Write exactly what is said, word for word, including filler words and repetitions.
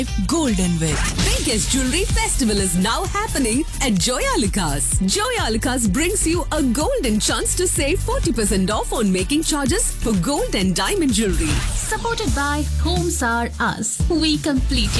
Golden Week. Biggest jewelry festival is now happening at Joyalukas. Joyalukas brings you a golden chance to save forty percent off on making charges for gold and diamond jewelry. Supported by Homes Are Us. We complete